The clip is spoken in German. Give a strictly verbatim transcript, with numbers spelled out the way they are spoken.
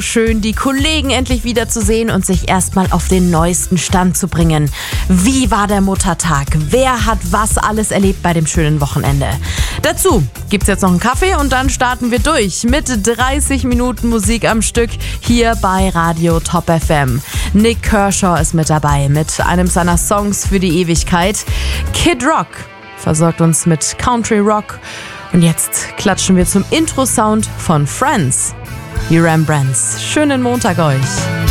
Schön, die Kollegen endlich wiederzusehen und sich erstmal auf den neuesten Stand zu bringen. Wie war der Muttertag? Wer hat was alles erlebt bei dem schönen Wochenende? Dazu gibt's jetzt noch einen Kaffee und dann starten wir durch mit dreißig Minuten Musik am Stück hier bei Radio Top F M. Nick Kershaw ist mit dabei mit einem seiner Songs für die Ewigkeit. Kid Rock versorgt uns mit Country Rock. Und jetzt klatschen wir zum Intro-Sound von Friends. Die Rembrandts. Schönen Montag euch.